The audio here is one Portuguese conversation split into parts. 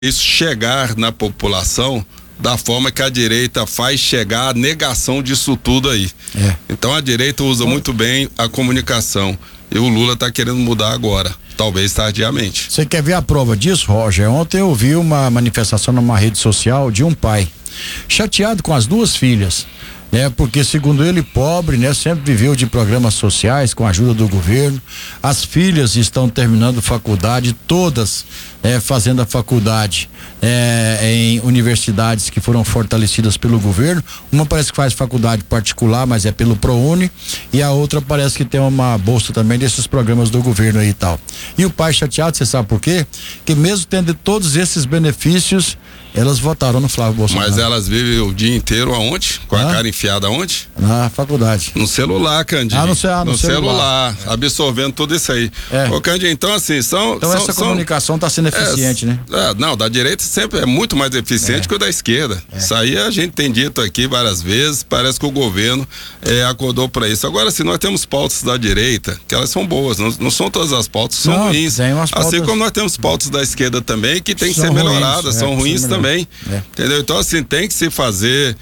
isso chegar na população da forma que a direita faz chegar a negação disso tudo aí. Então a direita usa muito bem a comunicação e o Lula está querendo mudar agora, talvez tardiamente. Você quer ver a prova disso, Roger? Ontem eu vi uma manifestação numa rede social de um pai chateado com as duas filhas, porque segundo ele, pobre, sempre viveu de programas sociais com a ajuda do governo. As filhas estão terminando faculdade, todas fazendo a faculdade em universidades que foram fortalecidas pelo governo. Uma parece que faz faculdade particular, mas é pelo ProUni, e a outra parece que tem uma bolsa também desses programas do governo aí e tal. E o pai chateado, você sabe por quê? Que mesmo tendo todos esses benefícios, elas votaram no Flávio Bolsonaro. Mas elas vivem o dia inteiro aonde? Com a cara enfiada aonde? Na faculdade. No celular, Candinho. No celular. Absorvendo tudo isso aí. Ô, Candinho, então assim, essa comunicação está sendo eficiente, né? Não, da direita sempre é muito mais eficiente que o da esquerda. Isso aí a gente tem dito aqui várias vezes, parece que o governo acordou para isso. Agora, se nós temos pautas da direita, que elas são boas, não são todas as pautas que são ruins. Assim como nós temos pautas da esquerda também, que tem que ser melhoradas, são ruins também. Entendeu? Então, assim, tem que se fazer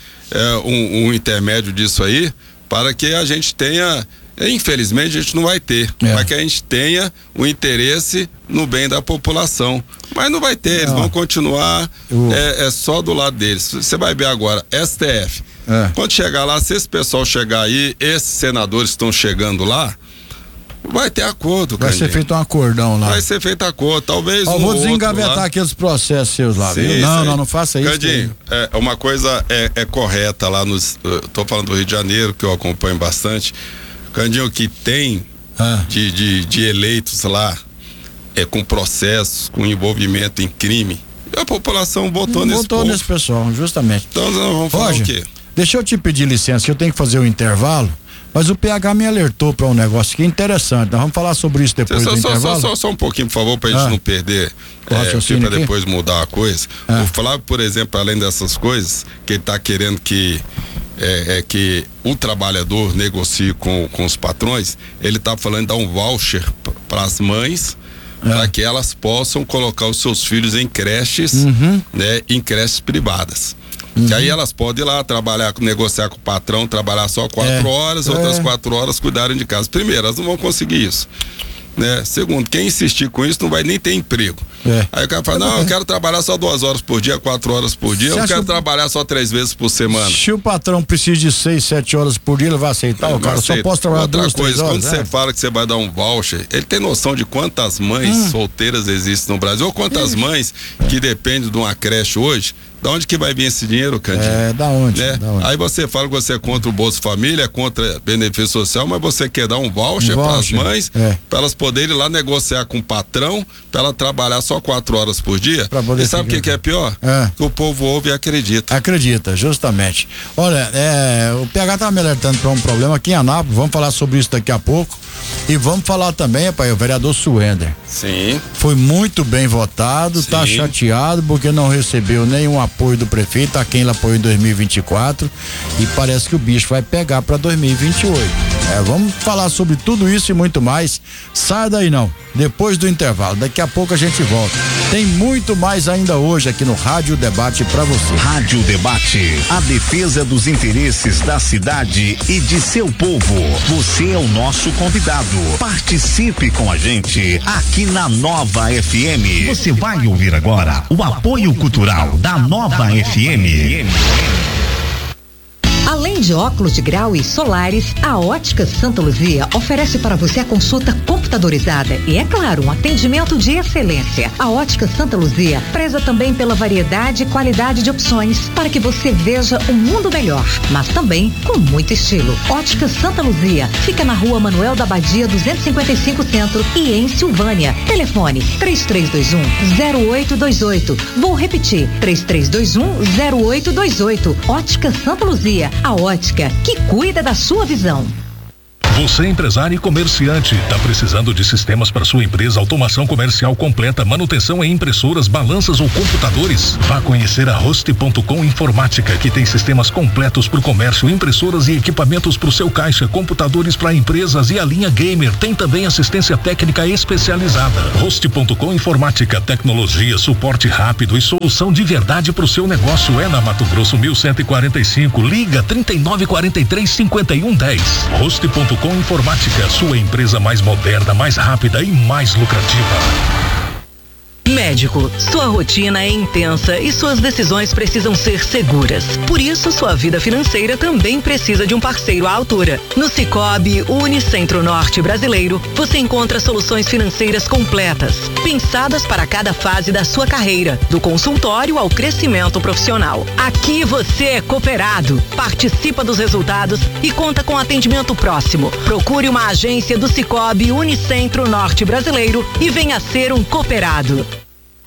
um intermédio disso aí, para que a gente tenha, infelizmente a gente não vai ter, mas que a gente tenha o interesse no bem da população. Mas não vai ter, eles vão continuar só do lado deles. Você vai ver agora, STF. Quando chegar lá, se esse pessoal chegar aí, esses senadores estão chegando lá, vai ter acordo, Vai ser feito um acordão lá. Vai ser feito acordo, talvez vou desengavetar aqueles processos seus lá, sim, viu? Não faça isso. Candinho, uma coisa é correta lá tô falando do Rio de Janeiro, que eu acompanho bastante. Candinho, que tem de eleitos lá, com processos, com envolvimento em crime, a população votou nesse pessoal, justamente. Então nós vamos falar o quê? Deixa eu te pedir licença, que eu tenho que fazer o intervalo. Mas o PH me alertou para um negócio que é interessante. Nós vamos falar sobre isso depois do intervalo. Só um pouquinho, por favor, para a gente não perder, para depois mudar a coisa. O Flávio, por exemplo, além dessas coisas, que ele está querendo que o trabalhador negocie com os patrões, ele está falando de dar um voucher para as mães, para que elas possam colocar os seus filhos em creches, em creches privadas. Que aí elas podem ir lá trabalhar, negociar com o patrão, trabalhar só 4 horas, outras 4 horas cuidarem de casa. Primeiro, elas não vão conseguir isso. Segundo, quem insistir com isso não vai nem ter emprego. Aí o cara fala, não, eu quero trabalhar só 2 horas por dia, 4 horas por dia, eu quero trabalhar só 3 vezes por semana. Se o patrão precisa de 6, 7 horas por dia, ele vai aceitar, o cara só posso trabalhar 2, 3 horas. Quando você fala que você vai dar um voucher, ele tem noção de quantas mães solteiras existem no Brasil, ou quantas mães que dependem de uma creche hoje. Da onde que vai vir esse dinheiro, Candinho? Da onde? Aí você fala que você é contra o Bolsa Família, é contra benefício social, mas você quer dar um voucher para as mães, para elas poderem ir lá negociar com o patrão, para ela trabalhar só 4 horas por dia. E sabe o que é pior? Que o povo ouve e acredita. Acredita, justamente. Olha, o PH tá me alertando para um problema aqui em Anápolis, vamos falar sobre isso daqui a pouco. E vamos falar também, o vereador Suender. Sim. Foi muito bem votado, tá chateado porque não recebeu nenhum apoio do prefeito, a quem ele apoiou em 2024, e parece que o bicho vai pegar para 2028. Vamos falar sobre tudo isso e muito mais. Sai daí não, depois do intervalo, daqui a pouco a gente volta. Tem muito mais ainda hoje aqui no Rádio Debate para você. Rádio Debate, a defesa dos interesses da cidade e de seu povo. Você é o nosso convidado. Participe com a gente aqui na Nova FM. Você vai ouvir agora o apoio cultural da Nova FM. Além de óculos de grau e solares, a Ótica Santa Luzia oferece para você a consulta computadorizada e, é claro, um atendimento de excelência. A Ótica Santa Luzia preza também pela variedade e qualidade de opções para que você veja o mundo melhor, mas também com muito estilo. Ótica Santa Luzia fica na Rua Manuel da Abadia 255 Centro e em Silvânia. Telefone 3321-0828. Vou repetir, 3321-0828. Ótica Santa Luzia, a ótica que cuida da sua visão. Você, empresário e comerciante, está precisando de sistemas para sua empresa, automação comercial completa, manutenção em impressoras, balanças ou computadores? Vá conhecer a Host.com Informática, que tem sistemas completos para o comércio, impressoras e equipamentos para o seu caixa, computadores para empresas e a linha gamer. Tem também assistência técnica especializada. Host.com Informática, tecnologia, suporte rápido e solução de verdade para o seu negócio. É na Mato Grosso 1145. Liga 3943-5110. Host.com Informática, sua empresa mais moderna, mais rápida e mais lucrativa. Médico, sua rotina é intensa e suas decisões precisam ser seguras. Por isso, sua vida financeira também precisa de um parceiro à altura. No Sicoob Unicentro-Norte Brasileiro, você encontra soluções financeiras completas, pensadas para cada fase da sua carreira, do consultório ao crescimento profissional. Aqui você é cooperado, participa dos resultados e conta com atendimento próximo. Procure uma agência do Sicoob Unicentro-Norte Brasileiro e venha ser um cooperado.